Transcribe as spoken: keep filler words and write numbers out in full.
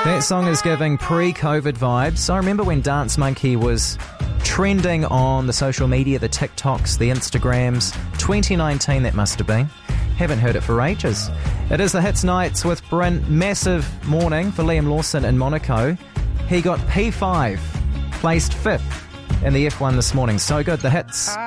That song is giving pre-COVID vibes. I remember when Dance Monkey was trending on the social media, the TikToks, the Instagrams. twenty nineteen, that must have been. Haven't heard it for ages. It is the Hits Nights with Bryn. Massive morning for Liam Lawson in Monaco. He got P five, placed fifth in the F one this morning. So good, the hits.